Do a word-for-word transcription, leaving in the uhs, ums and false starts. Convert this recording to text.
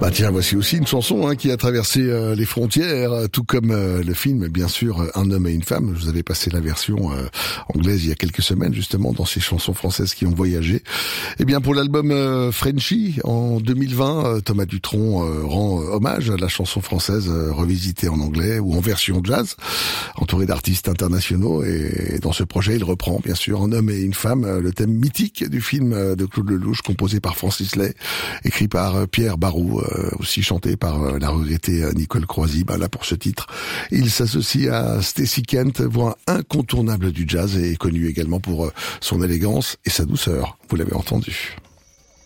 Bah tiens, voici aussi une chanson hein, qui a traversé euh, les frontières, euh, tout comme euh, le film, bien sûr, Un homme et une femme. Je vous avais passé la version euh, anglaise il y a quelques semaines, justement, dans ces chansons françaises qui ont voyagé. Eh bien, pour l'album euh, Frenchy, en deux mille vingt, euh, Thomas Dutronc euh, rend euh, hommage à la chanson française euh, revisitée en anglais ou en version jazz, entouré d'artistes internationaux. Et dans ce projet, il reprend, bien sûr, Un homme et une femme, euh, le thème mythique du film euh, de Claude Lelouch, composé par Francis Lai, écrit par euh, Pierre Barou, euh, aussi chanté par euh, la regrettée euh, Nicole Croisy. Bah, là, pour ce titre, il s'associe à Stacey Kent, voix incontournable du jazz et connu également pour euh, son élégance et sa douceur. Vous l'avez entendu.